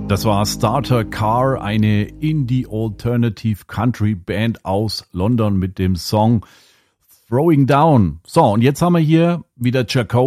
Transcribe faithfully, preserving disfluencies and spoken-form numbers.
Das war Starter Car, eine Indie Alternative Country Band aus London mit dem Song Throwing Down. So, und jetzt haben wir hier wieder Jacoby